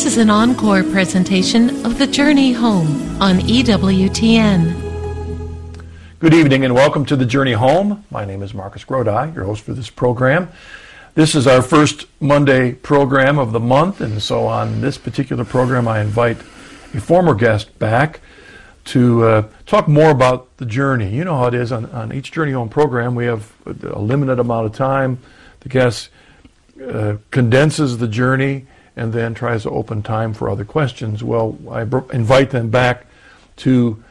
This is an encore presentation of The Journey Home on EWTN. Good evening and welcome to The Journey Home. My name is Marcus Grodi, your host for this program. This is our first Monday program of the month, and so on this particular program I invite a former guest back to talk more about the journey. You know how it is on each Journey Home program. We have a limited amount of time. The guest condenses the journey and then tries to open time for other questions. Well, I invite them back to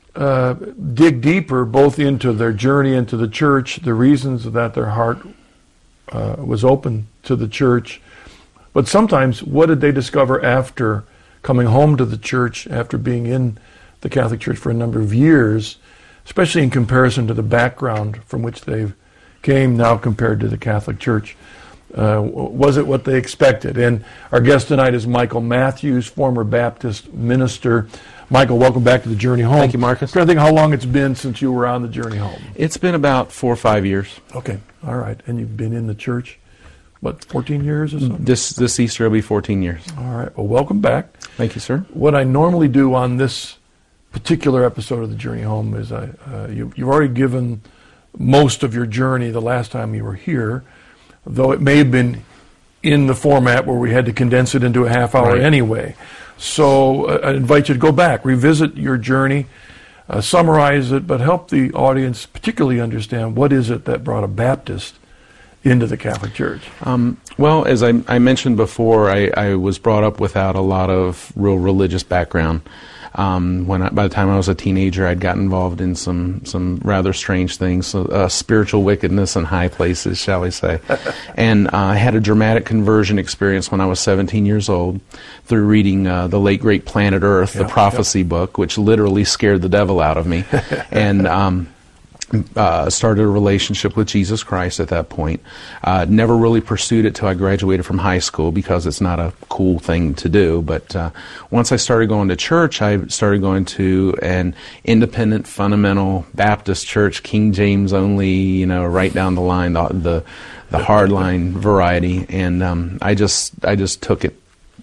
dig deeper both into their journey into the church, the reasons that their heart was open to the church, but sometimes what did they discover after coming home to the church, after being in the Catholic Church for a number of years, especially in comparison to the background from which they came now compared to the Catholic Church. Was it what they expected? And our guest tonight is Michael Matthews, former Baptist minister. Michael, welcome back to the Journey Home. Thank you, Marcus. I'm trying to think how long it's been since you were on the Journey Home. It's been about 4 or 5 years. Okay, all right. And you've been in the church, what, 14 years or something? This Easter will be 14 years. All right. Well, welcome back. Thank you, sir. What I normally do on this particular episode of the Journey Home is you've already given most of your journey the last time you were here, though it may have been in the format where we had to condense it into a half hour Right. anyway. So I invite you to go back, revisit your journey, summarize it, but help the audience particularly understand what is it that brought a Baptist into the Catholic Church. Well, as I mentioned before, I was brought up without a lot of real religious background. By the time I was a teenager, I'd got involved in some rather strange things, spiritual wickedness in high places, shall we say. And I had a dramatic conversion experience when I was 17 years old through reading the late, great Planet Earth, the prophecy book, which literally scared the devil out of me. And started a relationship with Jesus Christ at that point. Never really pursued it till I graduated from high school because it's not a cool thing to do. But once I started going to church, I started going to an independent, fundamental Baptist church, King James only, right down the line, the hardline variety. And I just took it,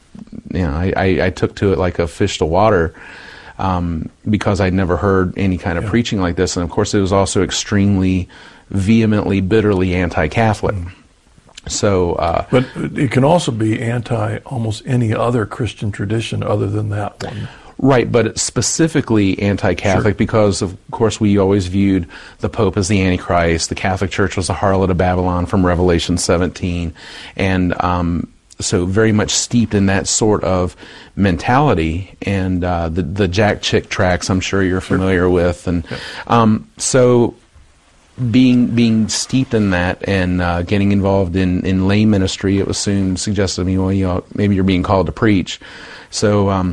I took to it like a fish to water. Because I'd never heard any kind of preaching like this. And of course it was also extremely, vehemently, bitterly anti-Catholic. So, but it can also be anti almost any other Christian tradition other than that one. Right, but it's specifically anti-Catholic because, of course, we always viewed the Pope as the Antichrist. The Catholic Church was the harlot of Babylon from Revelation 17. And so very much steeped in that sort of mentality, and the Jack Chick tracks I'm sure you're familiar with, and so being steeped in that and getting involved in lay ministry, it was soon suggested to me, well, maybe you're being called to preach. So